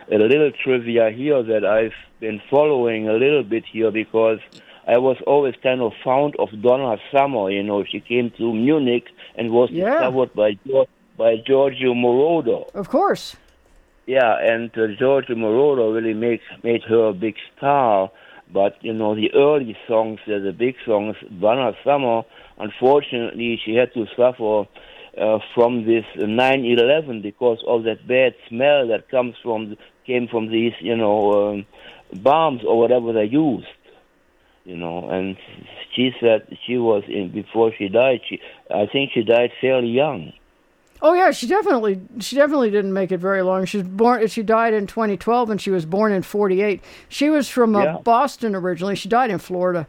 a little trivia here that I've been following a little bit here because I was always kind of fond of Donna Summer. You know, she came to Munich and was discovered by Giorgio Moroder. Of course. Yeah, and Giorgio Moroder really made her a big star. But, you know, the early songs, the big songs, Donna Summer, unfortunately, she had to suffer from this 9/11 because of that bad smell that came from these, you know, bombs or whatever they used. You know, and she said she was before she died. I think she died fairly young. Oh yeah, she definitely didn't make it very long. She died in 2012, and she was born in 1948. She was from Boston originally. She died in Florida,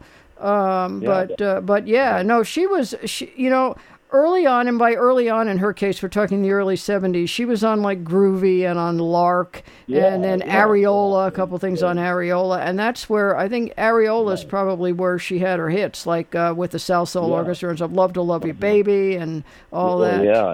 but you know, early on, and by early on in her case, we're talking the early 70s. She was on like Groovy and on Lark, and then Areola, a couple things on Areola, and that's where I think Areola is probably where she had her hits, like with the South Soul Orchestra and stuff, "Love to Love You, Baby," and all that.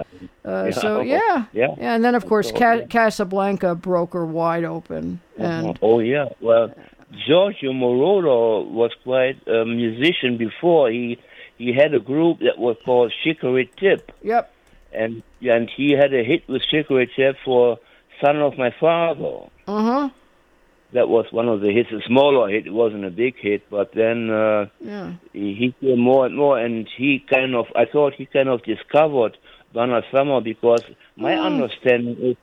And then of course Casablanca broke her wide open. And well, Giorgio Moroder was quite a musician before. He had a group that was called Chicory Tip. Yep. And he had a hit with Chicory Tip for "Son of My Father." Uh-huh. That was one of the hits, a smaller hit. It wasn't a big hit, but then he came more and more, and I thought he kind of discovered Donna Summer because my understanding is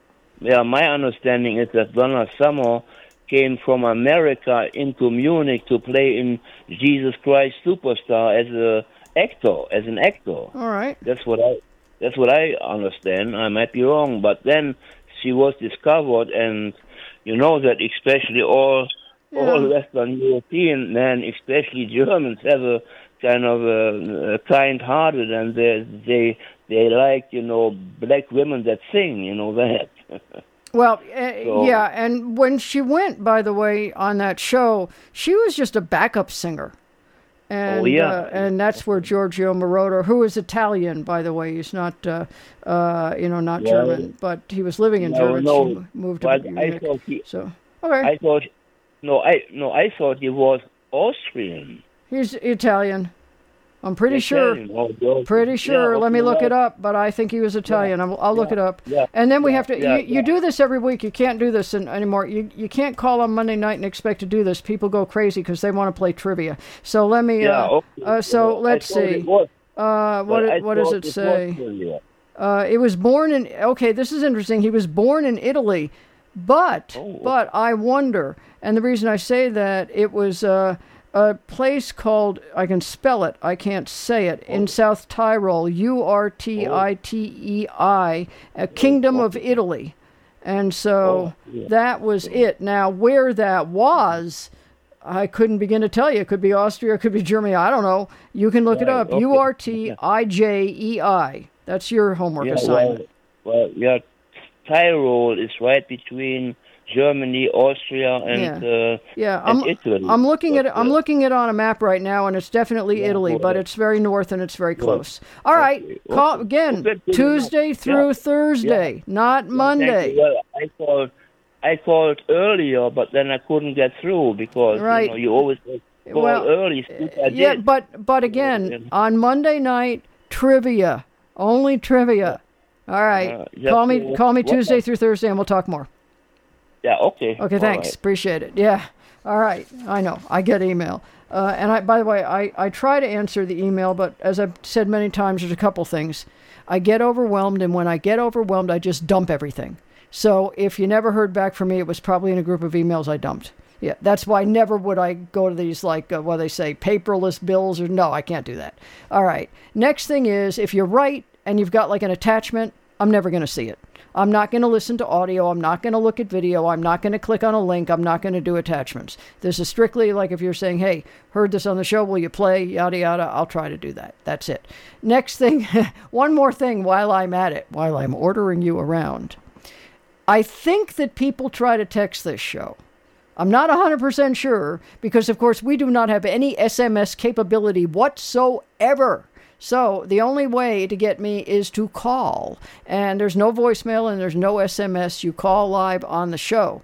that Donna Summer came from America into Munich to play in Jesus Christ Superstar as an actor. All right. That's what I understand. I might be wrong, but then she was discovered, and you know that especially all Western European men, especially Germans, have a kind of a kind-hearted, and they like, you know, black women that sing, you know that. Well, and when she went, by the way, on that show, she was just a backup singer. And, and that's where Giorgio Moroder, who is Italian, by the way, he's not, not German, but he was living in Germany. She moved to Munich. I thought he was Austrian. He's Italian. I'm pretty sure. Pretty sure. Let me look it up, but I think he was Italian. I'll look it up. And then we have to. You do this every week. You can't do this anymore. You can't call on Monday night and expect to do this. People go crazy because they want to play trivia. So let me. So let's see. What does it say? It was born in. Okay, this is interesting. He was born in Italy, but I wonder, and the reason I say that, it was a place called, I can spell it, I can't say it, in South Tyrol, Urtitei, a kingdom of Italy. And so that was it. Now, where that was, I couldn't begin to tell you. It could be Austria, it could be Germany, I don't know. You can look it up, Urtijei. That's your homework assignment. Tyrol is right between Germany, Austria, and Italy. I'm looking at it on a map right now, and it's definitely Italy, but it's very north and it's very close. All right, call again Tuesday through Thursday, not Monday. Well, I called earlier, but then I couldn't get through because you always call early. But again, on Monday night, trivia, only trivia. All right, call me Tuesday through Thursday, and we'll talk more. Yeah, okay. Okay, thanks. Right. Appreciate it. Yeah. All right. I know. I get email. And by the way, I try to answer the email, but as I've said many times, there's a couple things. I get overwhelmed, and when I get overwhelmed, I just dump everything. So if you never heard back from me, it was probably in a group of emails I dumped. Yeah, that's why never would I go to these, like, what they say, paperless bills, or no, I can't do that. All right. Next thing is, if you write and you've got like an attachment, I'm never going to see it. I'm not going to listen to audio. I'm not going to look at video. I'm not going to click on a link. I'm not going to do attachments. This is strictly like if you're saying, hey, heard this on the show, will you play, yada, yada. I'll try to do that. That's it. Next thing, one more thing while I'm at it, while I'm ordering you around. I think that people try to text this show. I'm not 100% sure because, of course, we do not have any SMS capability whatsoever. So the only way to get me is to call. And there's no voicemail and there's no SMS. You call live on the show.